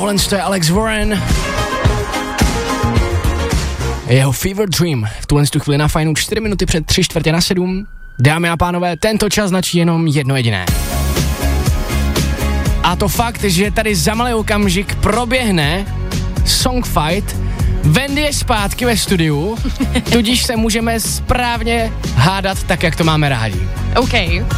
tohle je Alex Warren. Jeho Fever Dream v tuhle chvíli na Fajnu 4 minuty před 6:45. Dámy a pánové, tento čas značí jenom jedno jediné. A to fakt, že tady za malý okamžik proběhne Songfight. Wendy je zpátky ve studiu, tudíž se můžeme správně hádat tak, jak to máme rádi. OK.